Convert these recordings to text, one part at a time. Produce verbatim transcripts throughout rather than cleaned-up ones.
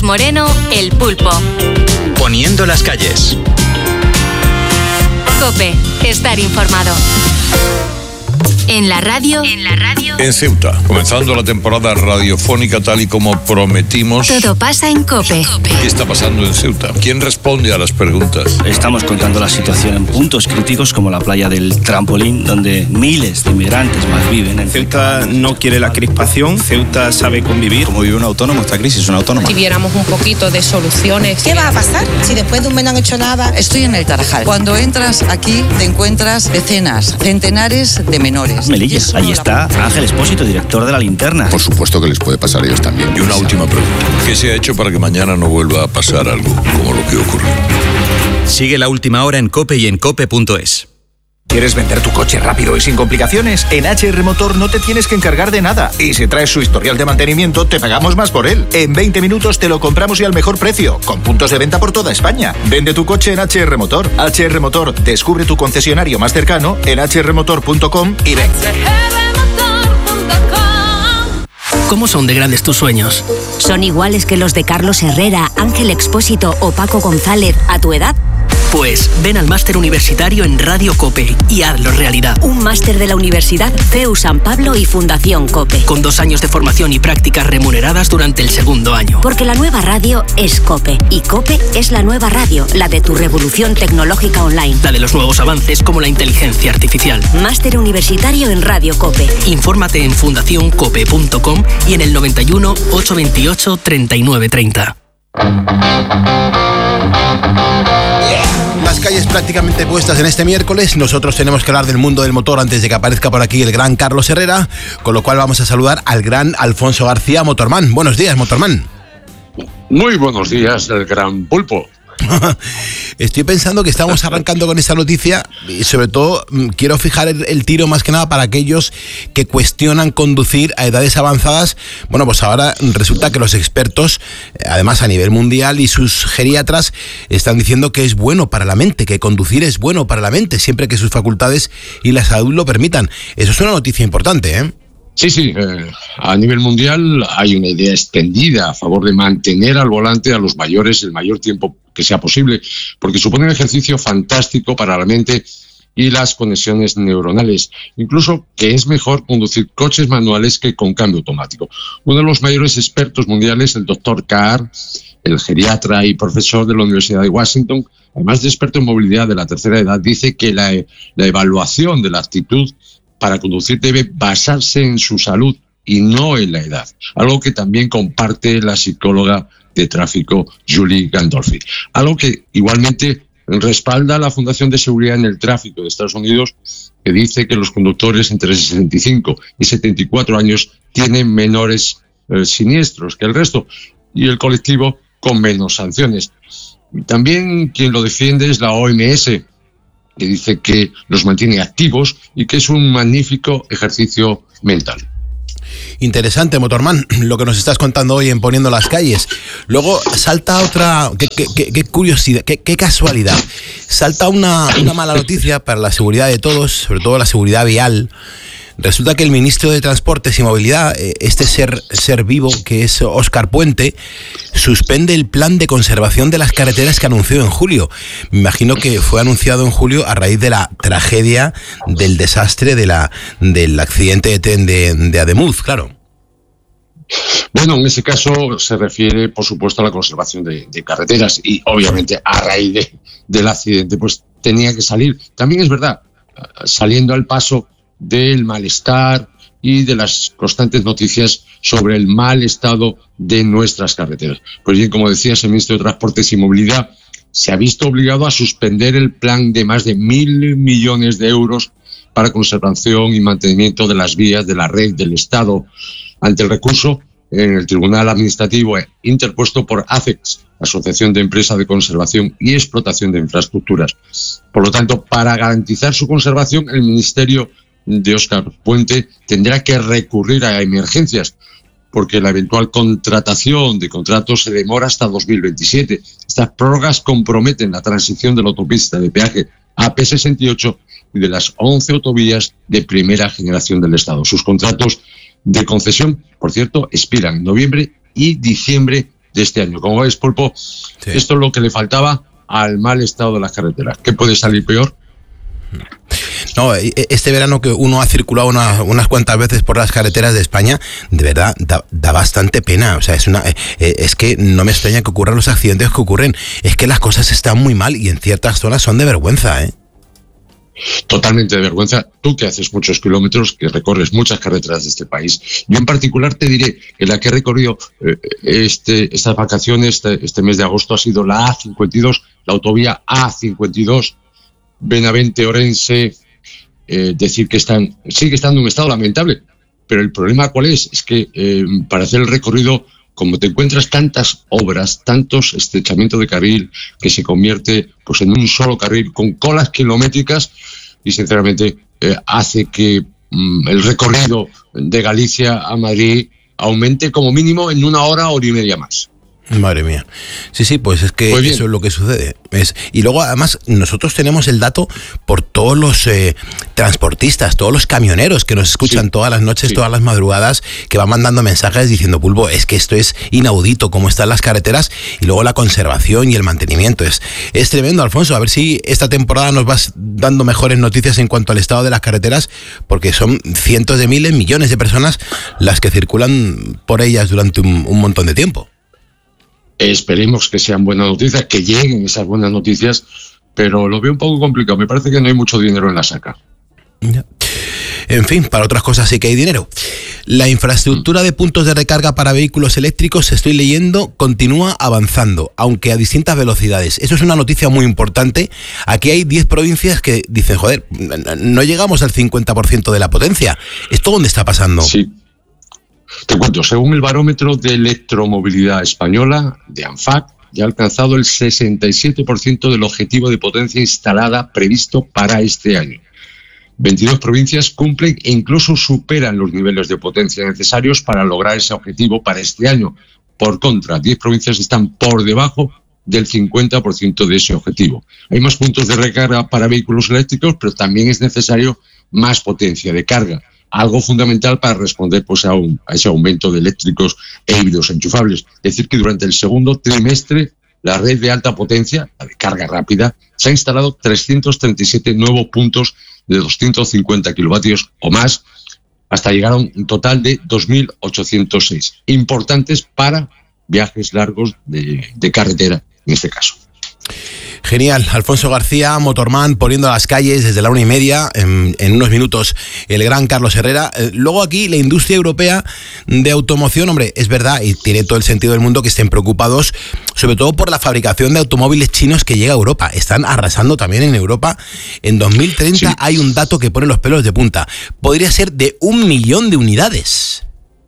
Moreno, El Pulpo. Poniendo las calles. COPE, estar informado. En la radio. En la radio. En Ceuta, comenzando la temporada radiofónica tal y como prometimos. Todo pasa en COPE. ¿Qué está pasando en Ceuta? ¿Quién responde a las preguntas? Estamos contando la situación en puntos críticos como la playa del Trampolín, donde miles de inmigrantes más viven. En Ceuta no quiere la crispación, Ceuta sabe convivir. Como vive un autónomo, esta crisis es una autónoma. Si viéramos un poquito de soluciones. ¿Qué va a pasar si después de un mes no han hecho nada? Estoy en el Tarajal. Cuando entras aquí te encuentras decenas, centenares de menores. Melilla, allí está Ángel Espósito, director de La Linterna. Por supuesto que les puede pasar a ellos también. Y una última pregunta. ¿Qué se ha hecho para que mañana no vuelva a pasar algo como lo que ocurrió? Sigue La Última Hora en COPE y en cope punto es. ¿Quieres vender tu coche rápido y sin complicaciones? En H R Motor no te tienes que encargar de nada. Y si traes su historial de mantenimiento, te pagamos más por él. En veinte minutos te lo compramos y al mejor precio, con puntos de venta por toda España. Vende tu coche en H R Motor. H R Motor, descubre tu concesionario más cercano en h r motor punto com y ven. ¿Cómo son de grandes tus sueños? ¿Son iguales que los de Carlos Herrera, Ángel Expósito o Paco González a tu edad? Pues ven al máster universitario en Radio COPE y hazlo realidad. Un máster de la Universidad C E U San Pablo y Fundación COPE. Con dos años de formación y prácticas remuneradas durante el segundo año. Porque la nueva radio es COPE. Y COPE es la nueva radio, la de tu revolución tecnológica online. La de los nuevos avances como la inteligencia artificial. Máster universitario en Radio COPE. Infórmate en fundación cope punto com y en el noventa y uno, ochocientos veintiocho, treinta y nueve treinta. Las calles prácticamente puestas en este miércoles. Nosotros tenemos que hablar del mundo del motor antes de que aparezca por aquí el gran Carlos Herrera, con lo cual vamos a saludar al gran Alfonso García, Motorman. Buenos días, Motorman. Muy buenos días, el gran Pulpo. Estoy pensando que estamos arrancando con esta noticia y sobre todo quiero fijar el, el tiro más que nada para aquellos que cuestionan conducir a edades avanzadas. Bueno, pues ahora resulta que los expertos, además a nivel mundial, y sus geriatras están diciendo que es bueno para la mente, que conducir es bueno para la mente, siempre que sus facultades y la salud lo permitan. Eso es una noticia importante, ¿eh? Sí, sí, eh, a nivel mundial hay una idea extendida a favor de mantener al volante a los mayores el mayor tiempo que sea posible, porque supone un ejercicio fantástico para la mente y las conexiones neuronales. Incluso que es mejor conducir coches manuales que con cambio automático. Uno de los mayores expertos mundiales, el doctor Carr, el geriatra y profesor de la Universidad de Washington, además de experto en movilidad de la tercera edad, dice que la, la evaluación de la actitud para conducir debe basarse en su salud y no en la edad, algo que también comparte la psicóloga de tráfico Julie Gandolfi, algo que igualmente respalda la Fundación de Seguridad en el Tráfico de Estados Unidos, que dice que los conductores entre sesenta y cinco y setenta y cuatro años tienen menores eh, siniestros que el resto y el colectivo con menos sanciones. También quien lo defiende es la O M S, que dice que los mantiene activos y que es un magnífico ejercicio mental. Interesante, Motorman, lo que nos estás contando hoy en Poniendo las Calles. Luego salta otra, qué, qué, qué curiosidad, qué, qué casualidad, salta una, una mala noticia para la seguridad de todos, sobre todo la seguridad vial. Resulta que el ministro de Transportes y Movilidad, este ser, ser vivo que es Óscar Puente, suspende el plan de conservación de las carreteras que anunció en julio. Me imagino que fue anunciado en julio a raíz de la tragedia del desastre de la, del accidente de tren de, de Ademuz, claro. Bueno, en ese caso se refiere, por supuesto, a la conservación de, de carreteras y, obviamente, a raíz de, del accidente, pues tenía que salir. También es verdad, saliendo al paso del malestar y de las constantes noticias sobre el mal estado de nuestras carreteras. Pues bien, como decías, el ministro de Transportes y Movilidad se ha visto obligado a suspender el plan de más de mil millones de euros para conservación y mantenimiento de las vías de la red del Estado ante el recurso en el Tribunal Administrativo interpuesto por ACEX, Asociación de Empresas de Conservación y Explotación de Infraestructuras. Por lo tanto, para garantizar su conservación, el Ministerio de Óscar Puente tendrá que recurrir a emergencias, porque la eventual contratación de contratos se demora hasta dos mil veintisiete. Estas prórrogas comprometen la transición de la autopista de peaje A P sesenta y ocho y de las once autovías de primera generación del Estado. Sus contratos de concesión, por cierto, expiran en noviembre y diciembre de este año. Como veis, Pulpo, sí. Esto es lo que le faltaba al mal estado de las carreteras. ¿Qué puede salir peor? No, este verano que uno ha circulado una, unas cuantas veces por las carreteras de España, de verdad da, da bastante pena. O sea, es una eh, es que no me extraña que ocurran los accidentes que ocurren. Es que las cosas están muy mal y en ciertas zonas son de vergüenza, ¿eh? Totalmente de vergüenza. Tú que haces muchos kilómetros, que recorres muchas carreteras de este país. Yo en particular te diré que la que he recorrido eh, este, estas vacaciones, este, este mes de agosto, ha sido la A cincuenta y dos, la autovía A cincuenta y dos, Benavente, Orense. Eh, decir que están, sigue estando en un estado lamentable, pero el problema ¿cuál es? Es que eh, para hacer el recorrido, como te encuentras tantas obras, tantos estrechamientos de carril, que se convierte pues en un solo carril con colas kilométricas, y sinceramente eh, hace que mm, el recorrido de Galicia a Madrid aumente como mínimo en una hora, hora y media más. Madre mía. Sí, sí, pues es que pues eso es lo que sucede. Es, y luego, además, nosotros tenemos el dato por todos los eh, transportistas, todos los camioneros que nos escuchan sí, todas las noches, sí. todas las madrugadas, que van mandando mensajes diciendo, Pulpo, es que esto es inaudito, cómo están las carreteras, y luego la conservación y el mantenimiento. Es, es tremendo, Alfonso. A ver si esta temporada nos vas dando mejores noticias en cuanto al estado de las carreteras, porque son cientos de miles, millones de personas las que circulan por ellas durante un, un montón de tiempo. Esperemos que sean buenas noticias, que lleguen esas buenas noticias, pero lo veo un poco complicado. Me parece que no hay mucho dinero en la saca. Ya. En fin, para otras cosas sí que hay dinero. La infraestructura de puntos de recarga para vehículos eléctricos, estoy leyendo, continúa avanzando, aunque a distintas velocidades. Eso es una noticia muy importante. Aquí hay diez provincias que dicen, joder, no llegamos al cincuenta por ciento de la potencia. ¿Esto dónde está pasando? Sí. Te cuento, según el barómetro de electromovilidad española, de ANFAC, ya ha alcanzado el sesenta y siete por ciento del objetivo de potencia instalada previsto para este año. veintidós provincias cumplen e incluso superan los niveles de potencia necesarios para lograr ese objetivo para este año. Por contra, diez provincias están por debajo del cincuenta por ciento de ese objetivo. Hay más puntos de recarga para vehículos eléctricos, pero también es necesario más potencia de carga. Algo fundamental para responder pues, a, un, a ese aumento de eléctricos e híbridos enchufables. Es decir, que durante el segundo trimestre la red de alta potencia, la de carga rápida, se ha instalado trescientos treinta y siete nuevos puntos de doscientos cincuenta kilovatios o más, hasta llegar a un total de dos mil ochocientos seis. Importantes para viajes largos de, de carretera, en este caso. Genial, Alfonso García, Motorman, poniendo las calles desde la una y media, en, en unos minutos el gran Carlos Herrera. Eh, luego aquí la industria europea de automoción, hombre, es verdad y tiene todo el sentido del mundo que estén preocupados, sobre todo por la fabricación de automóviles chinos que llega a Europa. Están arrasando también en Europa. En dos mil treinta sí. Hay un dato que pone los pelos de punta. Podría ser de un millón de unidades.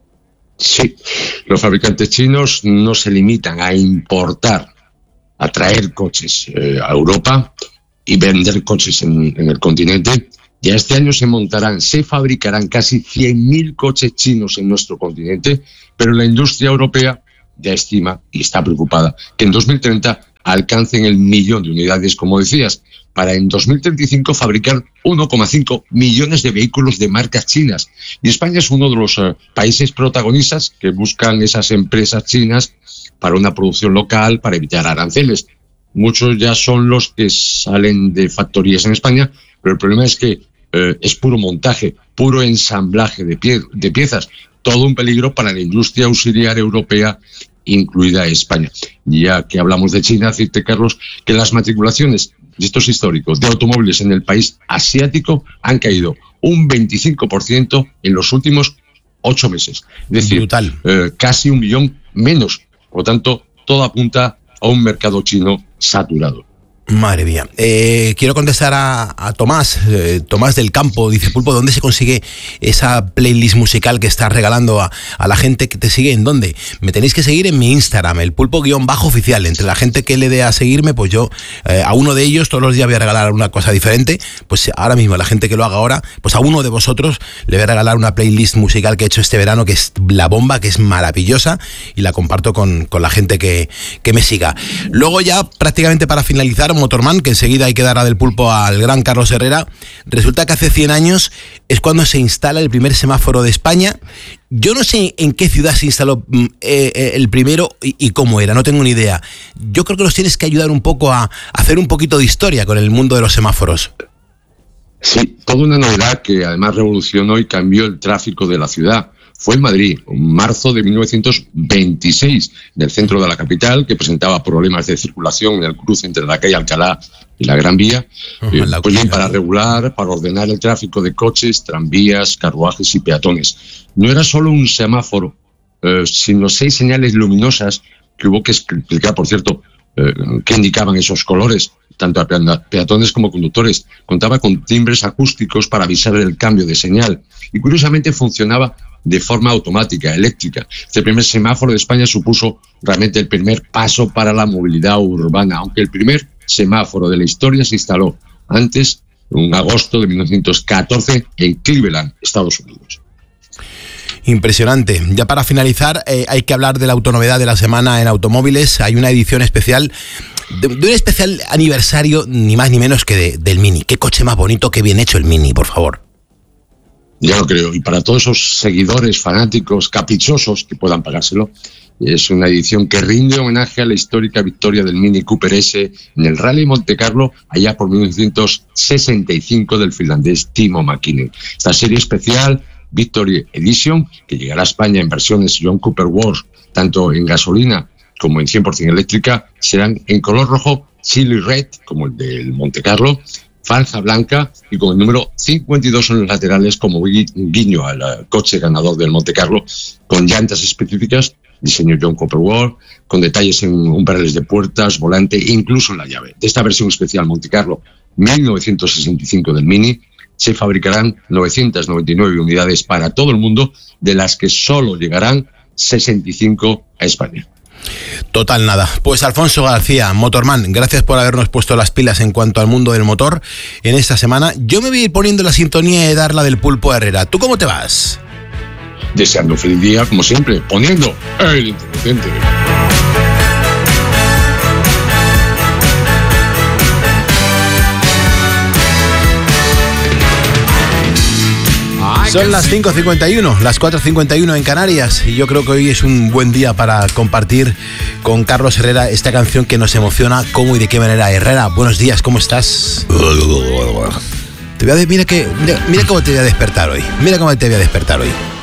Sí, los fabricantes chinos no se limitan a importar, a traer coches eh, a Europa y vender coches en, en el continente. Ya este año se montarán, se fabricarán casi cien mil coches chinos en nuestro continente, pero la industria europea ya estima y está preocupada que en dos mil treinta alcancen el millón de unidades, como decías, para en dos mil treinta y cinco fabricar uno coma cinco millones de vehículos de marcas chinas. Y España es uno de los uh, países protagonistas que buscan esas empresas chinas para una producción local, para evitar aranceles. Muchos ya son los que salen de factorías en España, pero el problema es que eh, es puro montaje, puro ensamblaje de, pie, de piezas, todo un peligro para la industria auxiliar europea, incluida España. Ya que hablamos de China, decirte, Carlos, que las matriculaciones, y esto es histórico, de automóviles en el país asiático han caído un veinticinco por ciento en los últimos ocho meses. Es decir, eh, casi un millón menos. Por lo tanto, todo apunta a un mercado chino saturado. Madre mía. Eh, quiero contestar a, a Tomás, eh, Tomás del Campo. Dice, Pulpo, ¿dónde se consigue esa playlist musical que estás regalando a, a la gente que te sigue? ¿En dónde? Me tenéis que seguir en mi Instagram, el pulpo-oficial. Entre la gente que le dé a seguirme, pues yo eh, a uno de ellos todos los días voy a regalar una cosa diferente. Pues ahora mismo, la gente que lo haga ahora, pues a uno de vosotros le voy a regalar una playlist musical que he hecho este verano, que es la bomba, que es maravillosa, y la comparto con, con la gente que, que me siga. Luego ya, prácticamente para finalizar, Motorman, que enseguida hay que dar a del pulpo al gran Carlos Herrera. Resulta que hace cien años es cuando se instala el primer semáforo de España. Yo no sé en qué ciudad se instaló eh, eh, el primero y, y cómo era, no tengo ni idea. Yo creo que nos tienes que ayudar un poco a, a hacer un poquito de historia con el mundo de los semáforos. Sí, toda una novedad que además revolucionó y cambió el tráfico de la ciudad. Fue en Madrid, en marzo de mil novecientos veintiséis, en el centro de la capital, que presentaba problemas de circulación en el cruce entre la calle Alcalá y la Gran Vía. Uh-huh, eh, pues bien, para regular, para ordenar el tráfico de coches, tranvías, carruajes y peatones. No era solo un semáforo, eh, sino seis señales luminosas que hubo que explicar, por cierto, eh, qué indicaban esos colores, tanto a peatones como conductores. Contaba con timbres acústicos para avisar del cambio de señal y curiosamente funcionaba de forma automática, eléctrica. Este primer semáforo de España supuso realmente el primer paso para la movilidad urbana, aunque el primer semáforo de la historia se instaló antes, en agosto de mil novecientos catorce, en Cleveland, Estados Unidos. Impresionante. Ya para finalizar, eh, hay que hablar de la autonovedad de la semana en automóviles. Hay una edición especial, de, de un especial aniversario, ni más ni menos que de, del Mini. Qué coche más bonito, qué bien hecho el Mini, por favor. Ya lo creo. Y para todos esos seguidores, fanáticos, caprichosos que puedan pagárselo, es una edición que rinde homenaje a la histórica victoria del Mini Cooper S en el Rally Monte Carlo allá por mil novecientos sesenta y cinco del finlandés Timo Mäkinen. Esta serie especial, Victory Edition, que llegará a España en versiones John Cooper Wars, tanto en gasolina como en cien por ciento eléctrica, serán en color rojo Chili Red, como el del Monte Carlo, franja blanca y con el número cincuenta y dos en los laterales como guiño al coche ganador del Monte Carlo, con llantas específicas, diseño John Cooper Wars, con detalles en umbrales de puertas, volante e incluso en la llave. De esta versión especial Monte Carlo mil novecientos sesenta y cinco del Mini se fabricarán novecientas noventa y nueve unidades para todo el mundo, de las que solo llegarán sesenta y cinco a España. Total nada. Pues Alfonso García, Motorman, gracias por habernos puesto las pilas en cuanto al mundo del motor en esta semana. Yo me voy a ir poniendo la sintonía de darla del pulpo Herrera. ¿Tú cómo te vas? Deseando un feliz día, como siempre, poniendo el inteligente. Son las cinco cincuenta y uno, las cuatro cincuenta y uno en Canarias, y yo creo que hoy es un buen día para compartir con Carlos Herrera esta canción que nos emociona. ¿Cómo y de qué manera? Herrera, buenos días, ¿cómo estás? Te voy a, mira, que, mira, mira cómo te voy a despertar hoy, mira cómo te voy a despertar hoy.